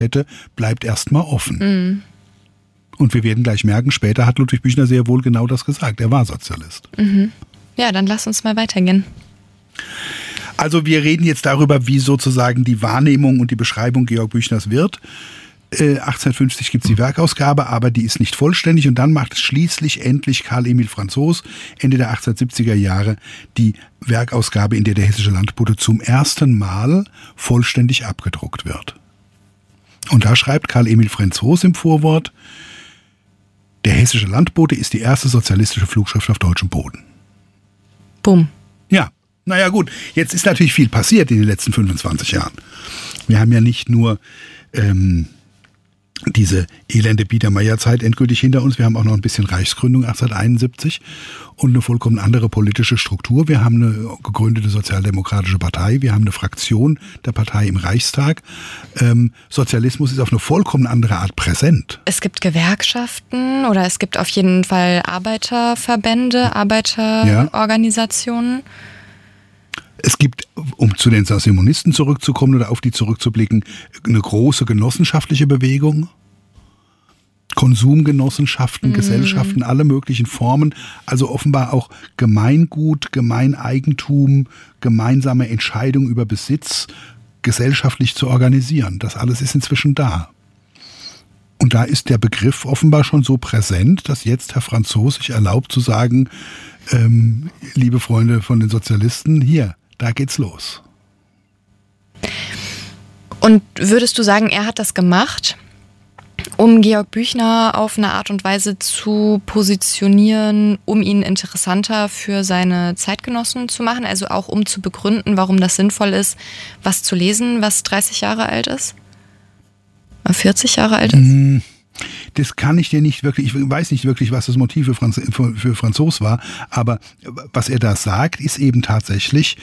hätte, bleibt erstmal offen. Mhm. Und wir werden gleich merken, später hat Ludwig Büchner sehr wohl genau das gesagt. Er war Sozialist. Mhm. Ja, dann lass uns mal weitergehen. Also wir reden jetzt darüber, wie sozusagen die Wahrnehmung und die Beschreibung Georg Büchners wird. 1850 gibt es die Werkausgabe, aber die ist nicht vollständig. Und dann macht es schließlich endlich Karl Emil Franzos Ende der 1870er Jahre die Werkausgabe, in der der Hessische Landbote zum ersten Mal vollständig abgedruckt wird. Und da schreibt Karl Emil Franzos im Vorwort: Der Hessische Landbote ist die erste sozialistische Flugschrift auf deutschem Boden. Bumm. Ja, naja gut, jetzt ist natürlich viel passiert in den letzten 25 Jahren. Wir haben ja nicht nur diese elende Biedermeier-Zeit endgültig hinter uns. Wir haben auch noch ein bisschen Reichsgründung 1871 und eine vollkommen andere politische Struktur. Wir haben eine gegründete sozialdemokratische Partei. Wir haben eine Fraktion der Partei im Reichstag. Sozialismus ist auf eine vollkommen andere Art präsent. Es gibt Gewerkschaften oder es gibt auf jeden Fall Arbeiterverbände, Arbeiterorganisationen. Es gibt, um zu den Saint-Simonisten zurückzukommen oder auf die zurückzublicken, eine große genossenschaftliche Bewegung. Konsumgenossenschaften, Gesellschaften, alle möglichen Formen. Also offenbar auch Gemeingut, Gemeineigentum, gemeinsame Entscheidung über Besitz gesellschaftlich zu organisieren. Das alles ist inzwischen da. Und da ist der Begriff offenbar schon so präsent, dass jetzt Herr Franzos sich erlaubt zu sagen, liebe Freunde von den Sozialisten, hier, da geht's los. Und würdest du sagen, er hat das gemacht, um Georg Büchner auf eine Art und Weise zu positionieren, um ihn interessanter für seine Zeitgenossen zu machen? Also auch um zu begründen, warum das sinnvoll ist, was zu lesen, was 30 Jahre alt ist? 40 Jahre alt ist? Das kann ich dir nicht wirklich, ich weiß nicht wirklich, was das Motiv für Franzos war, aber was er da sagt, ist eben tatsächlich,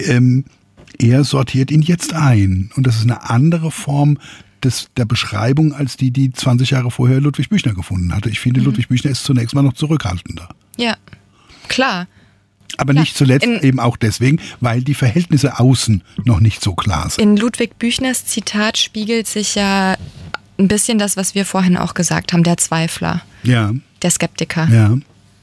er sortiert ihn jetzt ein. Und das ist eine andere Form der Beschreibung, als die 20 Jahre vorher Ludwig Büchner gefunden hatte. Ich finde, Ludwig Büchner ist zunächst mal noch zurückhaltender. Ja, klar. Aber nicht zuletzt eben auch deswegen, weil die Verhältnisse außen noch nicht so klar sind. In Ludwig Büchners Zitat spiegelt sich ja ein bisschen das, was wir vorhin auch gesagt haben, der Zweifler, ja, der Skeptiker. Ja.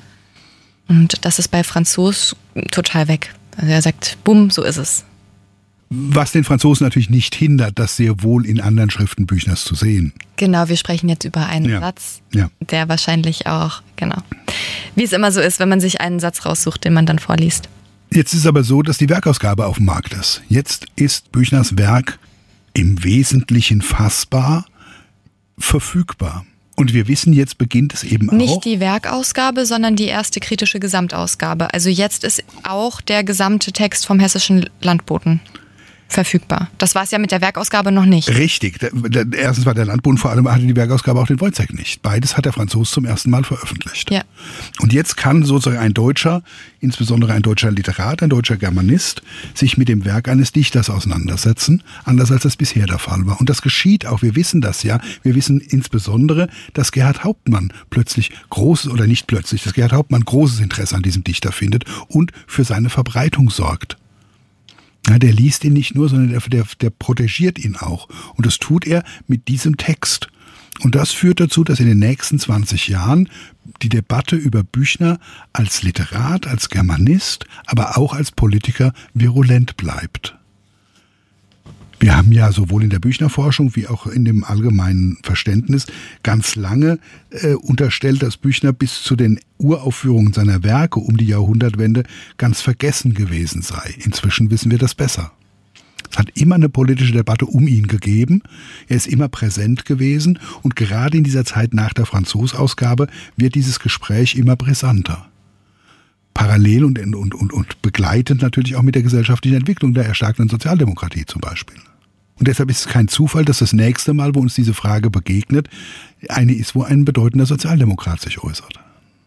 Und das ist bei Franzos total weg. Also er sagt, bumm, so ist es. Was den Franzosen natürlich nicht hindert, das sehr wohl in anderen Schriften Büchners zu sehen. Genau, wir sprechen jetzt über einen Satz, der wahrscheinlich auch, genau, wie es immer so ist, wenn man sich einen Satz raussucht, den man dann vorliest. Jetzt ist es aber so, dass die Werkausgabe auf dem Markt ist. Jetzt ist Büchners Werk im Wesentlichen fassbar, verfügbar. Und wir wissen, jetzt beginnt es eben auch. Nicht die Werkausgabe, sondern die erste kritische Gesamtausgabe. Also jetzt ist auch der gesamte Text vom Hessischen Landboten verfügbar. Das war es ja mit der Werkausgabe noch nicht. Richtig. Erstens war der Landboten, vor allem hatte die Werkausgabe auch den Wojzeck nicht. Beides hat der Franzos zum ersten Mal veröffentlicht. Ja. Und jetzt kann sozusagen ein Deutscher, insbesondere ein deutscher Literat, ein deutscher Germanist, sich mit dem Werk eines Dichters auseinandersetzen, anders als das bisher der Fall war. Und das geschieht auch, wir wissen das ja. Wir wissen insbesondere, dass Gerhard Hauptmann plötzlich dass Gerhard Hauptmann großes Interesse an diesem Dichter findet und für seine Verbreitung sorgt. Ja, der liest ihn nicht nur, sondern der protegiert ihn auch. Und das tut er mit diesem Text. Und das führt dazu, dass in den nächsten 20 Jahren die Debatte über Büchner als Literat, als Germanist, aber auch als Politiker virulent bleibt. Wir haben ja sowohl in der Büchner-Forschung wie auch in dem allgemeinen Verständnis ganz lange unterstellt, dass Büchner bis zu den Uraufführungen seiner Werke um die Jahrhundertwende ganz vergessen gewesen sei. Inzwischen wissen wir das besser. Es hat immer eine politische Debatte um ihn gegeben. Er ist immer präsent gewesen und gerade in dieser Zeit nach der Franzos-Ausgabe wird dieses Gespräch immer brisanter. Parallel und begleitend natürlich auch mit der gesellschaftlichen Entwicklung der erstarkenden Sozialdemokratie zum Beispiel. Und deshalb ist es kein Zufall, dass das nächste Mal, wo uns diese Frage begegnet, eine ist, wo ein bedeutender Sozialdemokrat sich äußert.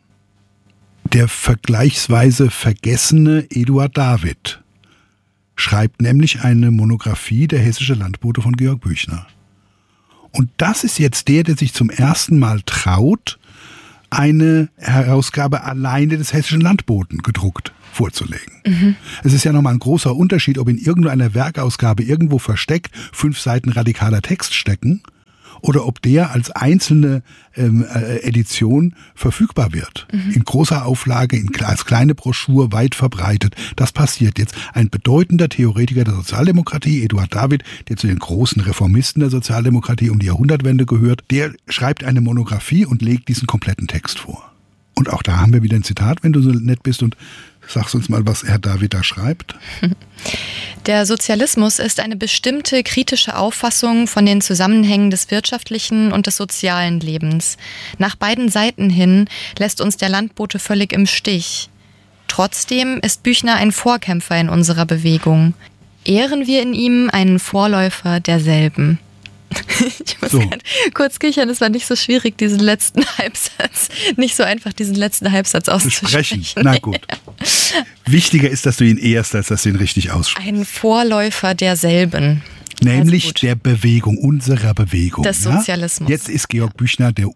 Der vergleichsweise vergessene Eduard David schreibt nämlich eine Monographie Der Hessische Landbote von Georg Büchner. Und das ist jetzt der sich zum ersten Mal traut, eine Herausgabe alleine des Hessischen Landboten gedruckt vorzulegen. Mhm. Es ist ja nochmal ein großer Unterschied, ob in irgendeiner Werkausgabe irgendwo versteckt 5 Seiten radikaler Text stecken oder ob der als einzelne Edition verfügbar wird. In großer Auflage, als kleine Broschur, weit verbreitet. Das passiert jetzt. Ein bedeutender Theoretiker der Sozialdemokratie, Eduard David, der zu den großen Reformisten der Sozialdemokratie um die Jahrhundertwende gehört, der schreibt eine Monographie und legt diesen kompletten Text vor. Und auch da haben wir wieder ein Zitat, wenn du so nett bist und sagst uns mal, was Herr David da schreibt. Der Sozialismus ist eine bestimmte kritische Auffassung von den Zusammenhängen des wirtschaftlichen und des sozialen Lebens. Nach beiden Seiten hin lässt uns der Landbote völlig im Stich. Trotzdem ist Büchner ein Vorkämpfer in unserer Bewegung. Ehren wir in ihm einen Vorläufer derselben. Ich muss kurz kichern, es war nicht so schwierig, diesen letzten Halbsatz, nicht so einfach, diesen letzten Halbsatz auszusprechen. Na gut. Wichtiger ist, dass du ihn ehrst, als dass du ihn richtig aussprichst. Ein Vorläufer derselben. Nämlich der Bewegung, unserer Bewegung. Des Sozialismus. Jetzt ist Georg Büchner der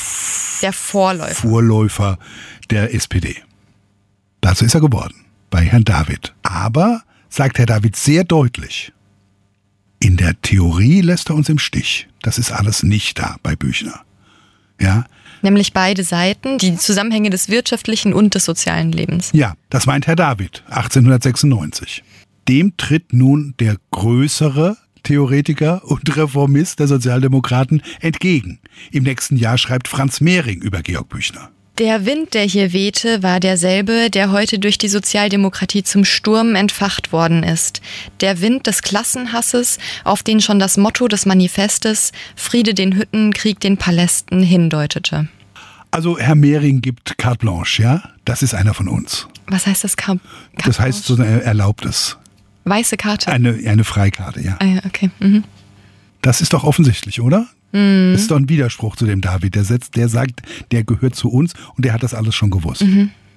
Vorläufer der SPD. Dazu ist er geworden, bei Herrn David. Aber, sagt Herr David sehr deutlich, in der Theorie lässt er uns im Stich. Das ist alles nicht da bei Büchner. Ja? Nämlich beide Seiten, die Zusammenhänge des wirtschaftlichen und des sozialen Lebens. Ja, das meint Herr David, 1896. Dem tritt nun der größere Theoretiker und Reformist der Sozialdemokraten entgegen. Im nächsten Jahr schreibt Franz Mehring über Georg Büchner. Der Wind, der hier wehte, war derselbe, der heute durch die Sozialdemokratie zum Sturm entfacht worden ist. Der Wind des Klassenhasses, auf den schon das Motto des Manifestes Friede den Hütten, Krieg den Palästen hindeutete. Also Herr Mehring gibt carte blanche, ja? Das ist einer von uns. Was heißt das carte blanche? Das heißt, so eine Erlaubnis. Weiße Karte? Eine Freikarte, ja. Ah ja, okay. Mhm. Das ist doch offensichtlich, oder? Das ist doch ein Widerspruch zu dem David. Der sagt, der gehört zu uns und der hat das alles schon gewusst.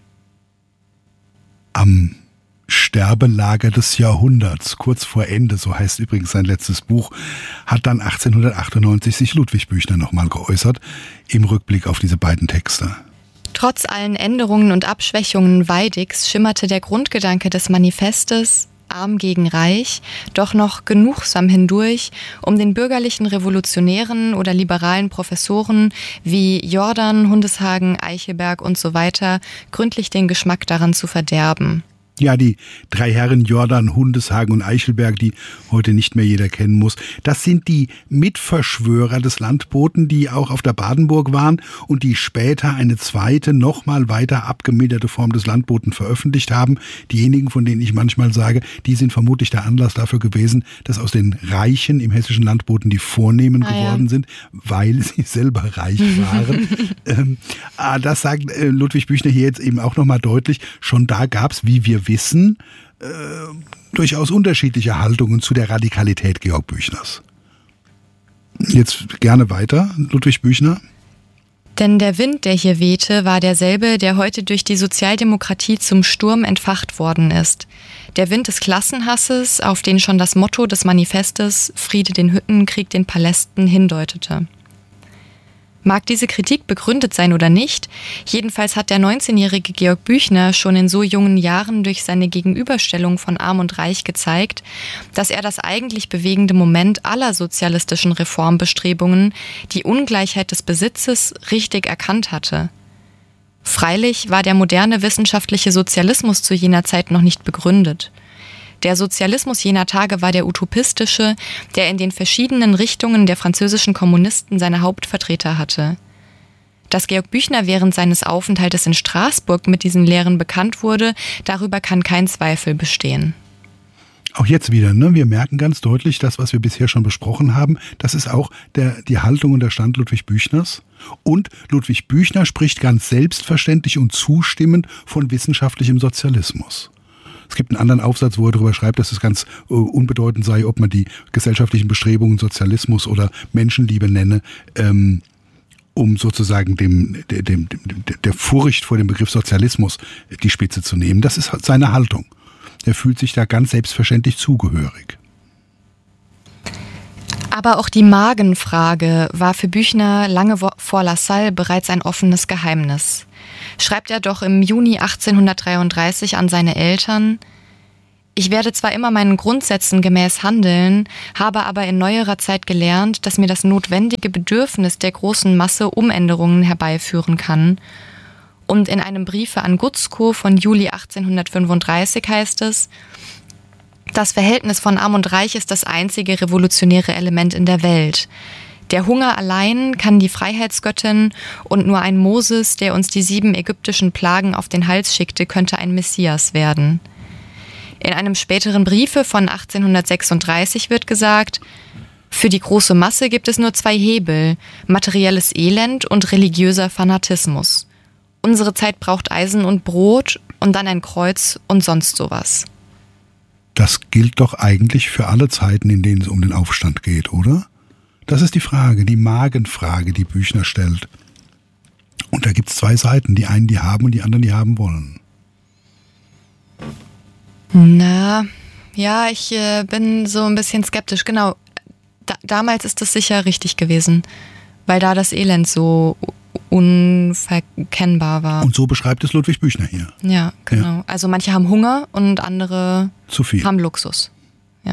Am Sterbelager des Jahrhunderts, kurz vor Ende, so heißt übrigens sein letztes Buch, hat dann 1898 sich Ludwig Büchner nochmal geäußert, im Rückblick auf diese beiden Texte. Trotz allen Änderungen und Abschwächungen Weidigs schimmerte der Grundgedanke des Manifestes, Arm gegen Reich, doch noch genugsam hindurch, um den bürgerlichen Revolutionären oder liberalen Professoren wie Jordan, Hundeshagen, Eichelberg und so weiter gründlich den Geschmack daran zu verderben. Ja, die drei Herren Jordan, Hundeshagen und Eichelberg, die heute nicht mehr jeder kennen muss, das sind die Mitverschwörer des Landboten, die auch auf der Badenburg waren und die später eine zweite, nochmal weiter abgemilderte Form des Landboten veröffentlicht haben. Diejenigen, von denen ich manchmal sage, die sind vermutlich der Anlass dafür gewesen, dass aus den Reichen im hessischen Landboten die Vornehmen geworden sind, weil sie selber reich waren. Das sagt Ludwig Büchner hier jetzt eben auch nochmal deutlich. Schon da gab's, wie wir wissen, durchaus unterschiedliche Haltungen zu der Radikalität Georg Büchners. Jetzt gerne weiter, Ludwig Büchner. Denn der Wind, der hier wehte, war derselbe, der heute durch die Sozialdemokratie zum Sturm entfacht worden ist. Der Wind des Klassenhasses, auf den schon das Motto des Manifestes Friede den Hütten, Krieg den Palästen hindeutete. Mag diese Kritik begründet sein oder nicht, jedenfalls hat der 19-jährige Georg Büchner schon in so jungen Jahren durch seine Gegenüberstellung von Arm und Reich gezeigt, dass er das eigentlich bewegende Moment aller sozialistischen Reformbestrebungen, die Ungleichheit des Besitzes, richtig erkannt hatte. Freilich war der moderne wissenschaftliche Sozialismus zu jener Zeit noch nicht begründet. Der Sozialismus jener Tage war der utopistische, der in den verschiedenen Richtungen der französischen Kommunisten seine Hauptvertreter hatte. Dass Georg Büchner während seines Aufenthaltes in Straßburg mit diesen Lehren bekannt wurde, darüber kann kein Zweifel bestehen. Auch jetzt wieder, ne? Wir merken ganz deutlich, das, was wir bisher schon besprochen haben, das ist auch die Haltung und der Stand Ludwig Büchners. Und Ludwig Büchner spricht ganz selbstverständlich und zustimmend von wissenschaftlichem Sozialismus. Es gibt einen anderen Aufsatz, wo er darüber schreibt, dass es ganz unbedeutend sei, ob man die gesellschaftlichen Bestrebungen Sozialismus oder Menschenliebe nenne, um sozusagen der Furcht vor dem Begriff Sozialismus die Spitze zu nehmen. Das ist seine Haltung. Er fühlt sich da ganz selbstverständlich zugehörig. Aber auch die Magenfrage war für Büchner lange vor Lassalle bereits ein offenes Geheimnis. Schreibt er doch im Juni 1833 an seine Eltern: Ich werde zwar immer meinen Grundsätzen gemäß handeln, habe aber in neuerer Zeit gelernt, dass mir das notwendige Bedürfnis der großen Masse Umänderungen herbeiführen kann. Und in einem Briefe an Gutzkow von Juli 1835 heißt es: Das Verhältnis von Arm und Reich ist das einzige revolutionäre Element in der Welt. Der Hunger allein kann die Freiheitsgöttin, und nur ein Moses, der uns die 7 ägyptischen Plagen auf den Hals schickte, könnte ein Messias werden. In einem späteren Briefe von 1836 wird gesagt: Für die große Masse gibt es nur 2 Hebel, materielles Elend und religiöser Fanatismus. Unsere Zeit braucht Eisen und Brot und dann ein Kreuz und sonst sowas. Das gilt doch eigentlich für alle Zeiten, in denen es um den Aufstand geht, oder? Das ist die Frage, die Magenfrage, die Büchner stellt. Und da gibt es 2 Seiten, die einen, die haben, und die anderen, die haben wollen. Na, ja, ich bin so ein bisschen skeptisch. Genau, damals ist das sicher richtig gewesen, weil da das Elend so unverkennbar war. Und so beschreibt es Ludwig Büchner hier. Ja, genau. Ja. Also manche haben Hunger und andere zu viel. Haben Luxus. Ja.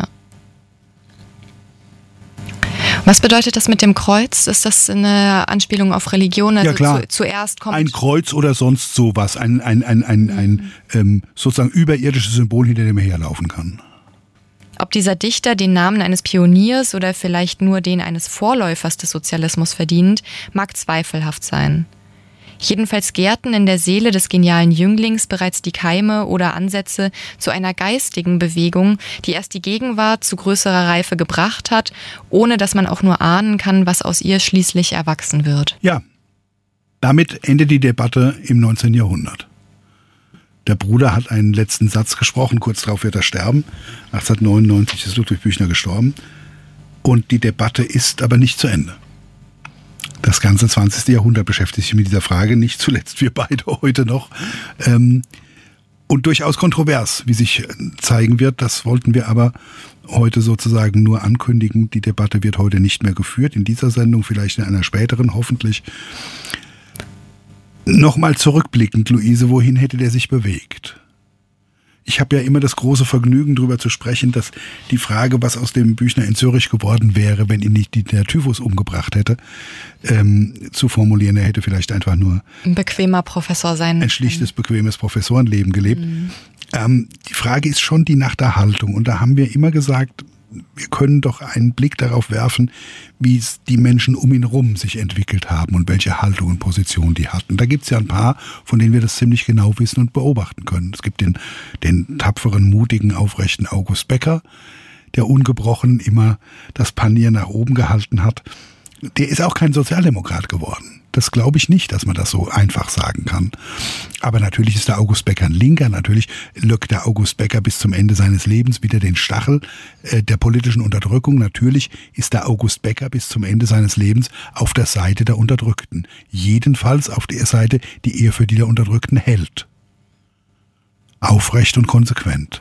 Was bedeutet das mit dem Kreuz? Ist das eine Anspielung auf Religion? Also ja, klar. Zuerst kommt ein Kreuz oder sonst sowas, ein sozusagen überirdisches Symbol, hinter dem er herlaufen kann. Ob dieser Dichter den Namen eines Pioniers oder vielleicht nur den eines Vorläufers des Sozialismus verdient, mag zweifelhaft sein. Jedenfalls gärten in der Seele des genialen Jünglings bereits die Keime oder Ansätze zu einer geistigen Bewegung, die erst die Gegenwart zu größerer Reife gebracht hat, ohne dass man auch nur ahnen kann, was aus ihr schließlich erwachsen wird. Ja, damit endet die Debatte im 19. Jahrhundert. Der Bruder hat einen letzten Satz gesprochen, kurz darauf wird er sterben. 1899 ist Ludwig Büchner gestorben. Und die Debatte ist aber nicht zu Ende. Das ganze 20. Jahrhundert beschäftigt sich mit dieser Frage, nicht zuletzt wir beide heute noch. Und durchaus kontrovers, wie sich zeigen wird. Das wollten wir aber heute sozusagen nur ankündigen. Die Debatte wird heute nicht mehr geführt, in dieser Sendung, vielleicht in einer späteren, hoffentlich. Nochmal zurückblickend, Luise, wohin hätte der sich bewegt? Ich habe ja immer das große Vergnügen, darüber zu sprechen, dass die Frage, was aus dem Büchner in Zürich geworden wäre, wenn ihn nicht der Typhus umgebracht hätte, zu formulieren. Er hätte vielleicht einfach nur ein bequemer Professor sein. Ein schlichtes, bequemes Professorenleben gelebt. Die Frage ist schon die nach der Haltung. Und da haben wir immer gesagt, wir können doch einen Blick darauf werfen, wie es die Menschen um ihn herum sich entwickelt haben und welche Haltung und Position die hatten. Da gibt es ja ein paar, von denen wir das ziemlich genau wissen und beobachten können. Es gibt den tapferen, mutigen, aufrechten August Becker, der ungebrochen immer das Panier nach oben gehalten hat. Der ist auch kein Sozialdemokrat geworden. Das glaube ich nicht, dass man das so einfach sagen kann. Aber natürlich ist der August Becker ein Linker. Natürlich löckt der August Becker bis zum Ende seines Lebens wieder den Stachel der politischen Unterdrückung. Natürlich ist der August Becker bis zum Ende seines Lebens auf der Seite der Unterdrückten. Jedenfalls auf der Seite, die er für die der Unterdrückten hält. Aufrecht und konsequent.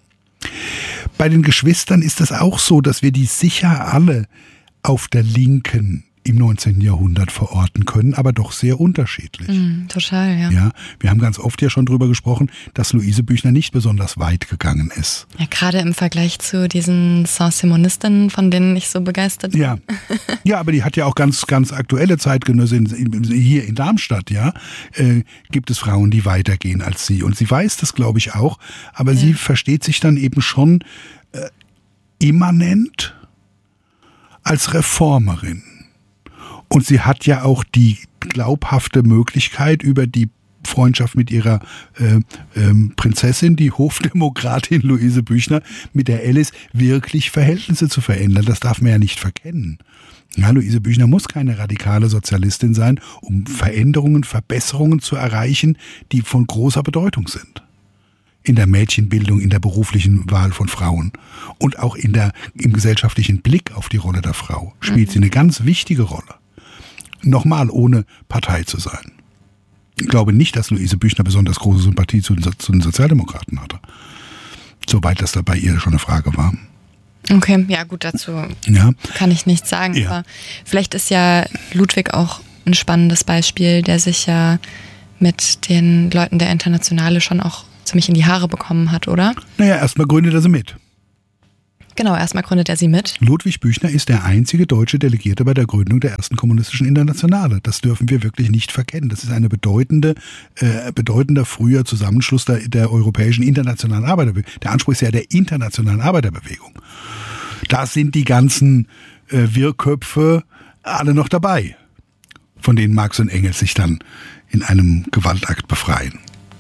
Bei den Geschwistern ist es auch so, dass wir die sicher alle auf der Linken im 19. Jahrhundert verorten können, aber doch sehr unterschiedlich. Total, ja. Ja. Wir haben ganz oft ja schon drüber gesprochen, dass Luise Büchner nicht besonders weit gegangen ist. Ja, gerade im Vergleich zu diesen Saint-Simonistinnen, von denen ich so begeistert bin. Ja. Ja, aber die hat ja auch ganz, ganz aktuelle Zeitgenössinnen hier in Darmstadt, ja, gibt es Frauen, die weitergehen als sie. Und sie weiß das, glaube ich, auch, aber sie versteht sich dann eben schon immanent als Reformerin. Und sie hat ja auch die glaubhafte Möglichkeit, über die Freundschaft mit ihrer Prinzessin, die Hofdemokratin Luise Büchner, mit der Alice wirklich Verhältnisse zu verändern. Das darf man ja nicht verkennen. Ja, Luise Büchner muss keine radikale Sozialistin sein, um Veränderungen, Verbesserungen zu erreichen, die von großer Bedeutung sind. In der Mädchenbildung, in der beruflichen Wahl von Frauen und auch im gesellschaftlichen Blick auf die Rolle der Frau spielt sie eine ganz wichtige Rolle. Nochmal, ohne Partei zu sein. Ich glaube nicht, dass Luise Büchner besonders große Sympathie zu den Sozialdemokraten hatte. Soweit das da bei ihr schon eine Frage war. Okay, ja gut, dazu kann ich nichts sagen. Ja. Aber vielleicht ist ja Ludwig auch ein spannendes Beispiel, der sich ja mit den Leuten der Internationale schon auch ziemlich in die Haare bekommen hat, oder? Naja, erstmal gründet er sie mit. Genau, erstmal gründet er sie mit. Ludwig Büchner ist der einzige deutsche Delegierte bei der Gründung der ersten kommunistischen Internationale. Das dürfen wir wirklich nicht verkennen. Das ist ein bedeutender früher Zusammenschluss der europäischen internationalen Arbeiterbewegung. Der Anspruch ist ja der internationalen Arbeiterbewegung. Da sind die ganzen Wirrköpfe alle noch dabei, von denen Marx und Engels sich dann in einem Gewaltakt befreien.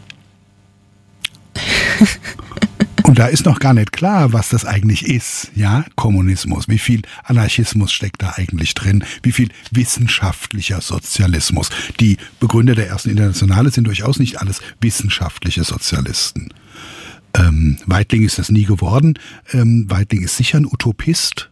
Und da ist noch gar nicht klar, was das eigentlich ist, ja, Kommunismus. Wie viel Anarchismus steckt da eigentlich drin? Wie viel wissenschaftlicher Sozialismus? Die Begründer der ersten Internationale sind durchaus nicht alles wissenschaftliche Sozialisten. Weitling ist das nie geworden. Weitling ist sicher ein Utopist.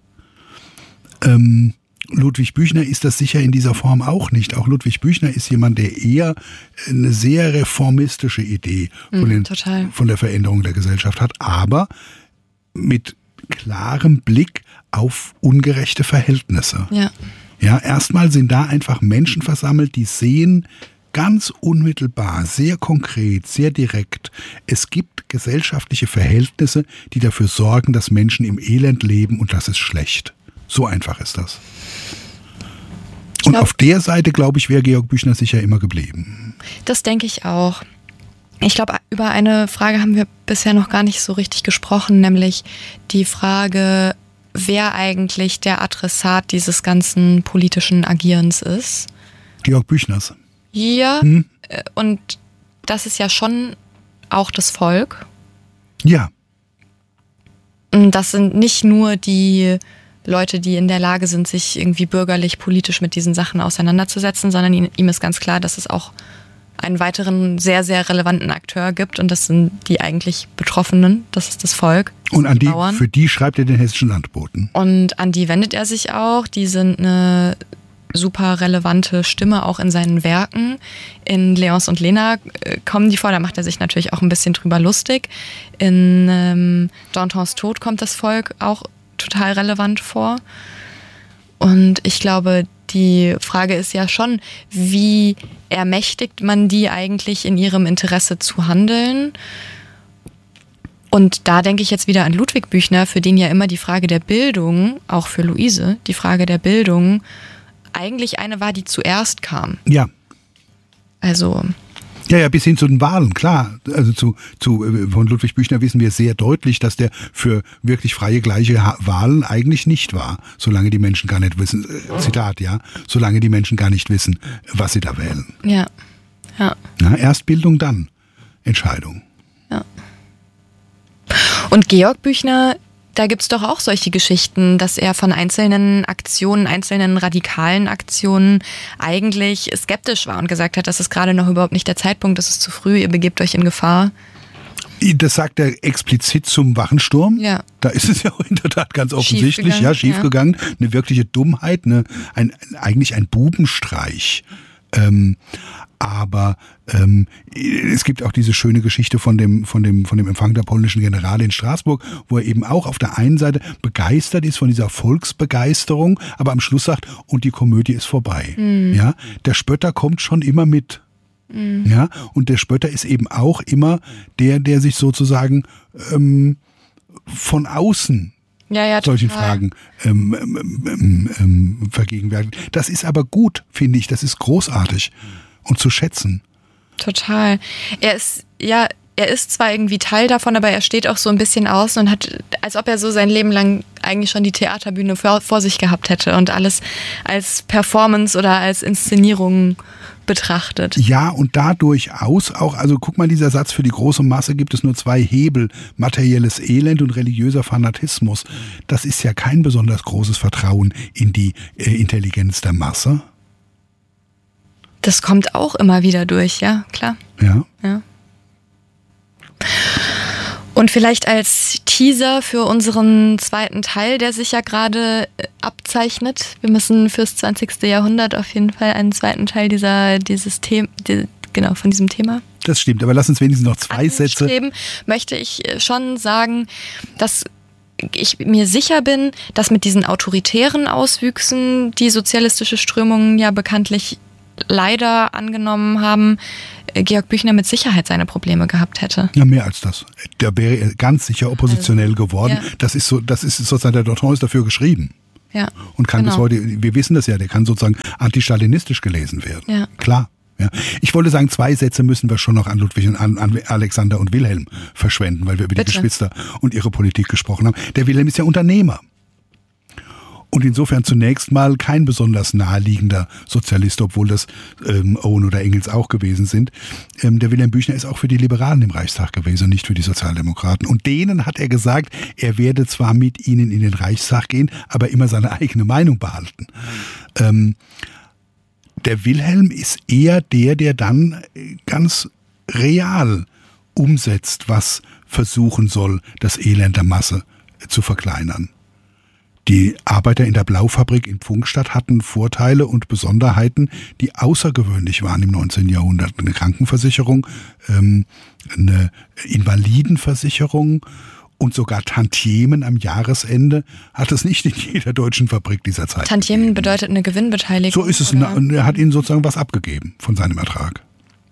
Ludwig Büchner ist das sicher in dieser Form auch nicht. Auch Ludwig Büchner ist jemand, der eher eine sehr reformistische Idee von der Veränderung der Gesellschaft hat, aber mit klarem Blick auf ungerechte Verhältnisse. Ja. Ja, erstmal sind da einfach Menschen versammelt, die sehen ganz unmittelbar, sehr konkret, sehr direkt, es gibt gesellschaftliche Verhältnisse, die dafür sorgen, dass Menschen im Elend leben und das ist schlecht. So einfach ist das. Und auf der Seite, glaube ich, wäre Georg Büchner sicher immer geblieben. Das denke ich auch. Ich glaube, über eine Frage haben wir bisher noch gar nicht so richtig gesprochen, nämlich die Frage, wer eigentlich der Adressat dieses ganzen politischen Agierens ist. Georg Büchners. Ja, und das ist ja schon auch das Volk. Ja. Und das sind nicht nur die Leute, die in der Lage sind, sich irgendwie bürgerlich, politisch mit diesen Sachen auseinanderzusetzen, sondern ihm ist ganz klar, dass es auch einen weiteren sehr, sehr relevanten Akteur gibt und das sind die eigentlich Betroffenen, das ist das Volk. Und an die, Bauern. Für die schreibt er den Hessischen Landboten. Und an die wendet er sich auch, die sind eine super relevante Stimme auch in seinen Werken. In Léonce und Lena kommen die vor, da macht er sich natürlich auch ein bisschen drüber lustig. In Dantons Tod kommt das Volk auch total relevant vor. Und ich glaube, die Frage ist ja schon, wie ermächtigt man die eigentlich in ihrem Interesse zu handeln? Und da denke ich jetzt wieder an Ludwig Büchner, für den ja immer die Frage der Bildung, auch für Luise, die Frage der Bildung eigentlich eine war, die zuerst kam. Ja. Also... Ja, bis hin zu den Wahlen, klar. Also von Ludwig Büchner wissen wir sehr deutlich, dass der für wirklich freie, gleiche Wahlen eigentlich nicht war, solange die Menschen gar nicht wissen, Zitat, ja, solange die Menschen gar nicht wissen, was sie da wählen. Ja. Na, erst Bildung, dann Entscheidung. Ja. Und Georg Büchner, da gibt es doch auch solche Geschichten, dass er von einzelnen Aktionen, einzelnen radikalen Aktionen eigentlich skeptisch war und gesagt hat, das ist gerade noch überhaupt nicht der Zeitpunkt, das ist zu früh, ihr begebt euch in Gefahr. Das sagt er explizit zum Wachensturm. Ja. Da ist es ja auch in der Tat ganz offensichtlich schiefgegangen. Eine wirkliche Dummheit, eigentlich ein Bubenstreich. Aber es gibt auch diese schöne Geschichte von dem Empfang der polnischen Generale in Straßburg, wo er eben auch auf der einen Seite begeistert ist von dieser Volksbegeisterung, aber am Schluss sagt, und die Komödie ist vorbei. Ja, der Spötter kommt schon immer mit. Ja, und der Spötter ist eben auch immer der sich sozusagen von außen solchen Fragen vergegenwärtigt. Das ist aber gut, finde ich. Das ist großartig und zu schätzen. Total. Er ist zwar irgendwie Teil davon, aber er steht auch so ein bisschen außen und hat, als ob er so sein Leben lang eigentlich schon die Theaterbühne vor sich gehabt hätte und alles als Performance oder als Inszenierung betrachtet. Ja, und da durchaus auch, also guck mal, dieser Satz, für die große Masse gibt es nur zwei Hebel, materielles Elend und religiöser Fanatismus. Das ist ja kein besonders großes Vertrauen in die Intelligenz der Masse. Das kommt auch immer wieder durch, ja, klar. Ja. Und vielleicht als Teaser für unseren zweiten Teil, der sich ja gerade abzeichnet. Wir müssen fürs 20. Jahrhundert auf jeden Fall einen zweiten Teil von diesem Thema. Das stimmt, aber lass uns wenigstens noch zwei Sätze. Möchte ich schon sagen, dass ich mir sicher bin, dass mit diesen autoritären Auswüchsen, die sozialistische Strömungen ja bekanntlich leider angenommen haben, Georg Büchner mit Sicherheit seine Probleme gehabt hätte. Ja, mehr als das. Der wäre ganz sicher oppositionell geworden. Ja. Das ist sozusagen, der Danton ist dafür geschrieben. Ja, und kann bis heute, wir wissen das ja, der kann sozusagen antistalinistisch gelesen werden. Ja. Klar. Ja. Ich wollte sagen, 2 Sätze müssen wir schon noch an Ludwig und an Alexander und Wilhelm verschwenden, weil wir über die Geschwister und ihre Politik gesprochen haben. Der Wilhelm ist ja Unternehmer. Und insofern zunächst mal kein besonders naheliegender Sozialist, obwohl das Owen oder Engels auch gewesen sind. Der Wilhelm Büchner ist auch für die Liberalen im Reichstag gewesen und nicht für die Sozialdemokraten. Und denen hat er gesagt, er werde zwar mit ihnen in den Reichstag gehen, aber immer seine eigene Meinung behalten. Der Wilhelm ist eher der dann ganz real umsetzt, was versuchen soll, das Elend der Masse zu verkleinern. Die Arbeiter in der Blaufabrik in Pfungstadt hatten Vorteile und Besonderheiten, die außergewöhnlich waren im 19. Jahrhundert. Eine Krankenversicherung, eine Invalidenversicherung und sogar Tantiemen am Jahresende hat es nicht in jeder deutschen Fabrik dieser Zeit. Tantiemen bedeutet eine Gewinnbeteiligung? So ist es. Er hat ihnen sozusagen was abgegeben von seinem Ertrag.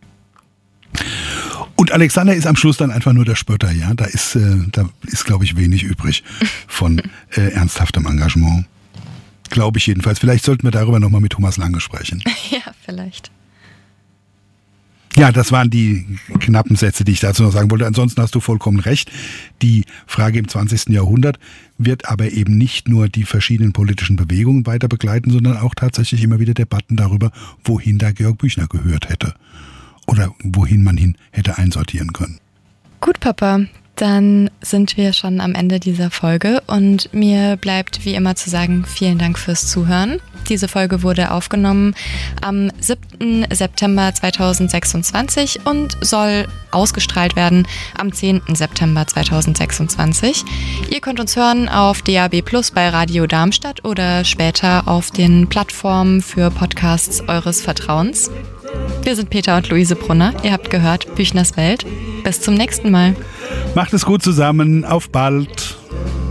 Und Alexander ist am Schluss dann einfach nur der Spötter, ja. Da ist glaube ich, wenig übrig von ernsthaftem Engagement. Glaube ich jedenfalls. Vielleicht sollten wir darüber nochmal mit Thomas Lange sprechen. Ja, vielleicht. Ja, das waren die knappen Sätze, die ich dazu noch sagen wollte. Ansonsten hast du vollkommen recht. Die Frage im 20. Jahrhundert wird aber eben nicht nur die verschiedenen politischen Bewegungen weiter begleiten, sondern auch tatsächlich immer wieder Debatten darüber, wohin da Georg Büchner gehört hätte. Oder wohin man ihn hätte einsortieren können. Gut, Papa, dann sind wir schon am Ende dieser Folge und mir bleibt wie immer zu sagen, vielen Dank fürs Zuhören. Diese Folge wurde aufgenommen am 7. September 2026 und soll ausgestrahlt werden am 10. September 2026. Ihr könnt uns hören auf DAB+ bei Radio Darmstadt oder später auf den Plattformen für Podcasts eures Vertrauens. Wir sind Peter und Luise Brunner. Ihr habt gehört Büchners Welt. Bis zum nächsten Mal. Macht es gut zusammen. Auf bald.